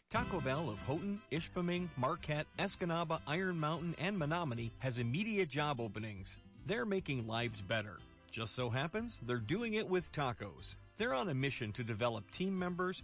Taco Bell of Houghton, Ishpeming, Marquette, Escanaba, Iron Mountain, and Menominee has immediate job openings. They're making lives better. Just so happens they're doing it with tacos. They're on a mission to develop team members